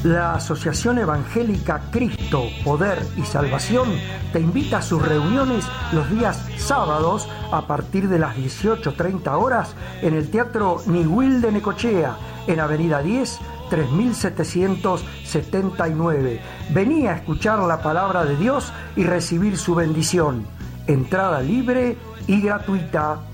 La Asociación Evangélica Cristo, Poder y Salvación te invita a sus reuniones los días sábados a partir de las 18:30 horas en el Teatro Niwil de Necochea, en Avenida 10, 3779. Vení a escuchar la palabra de Dios y recibir su bendición. Entrada libre y gratuita.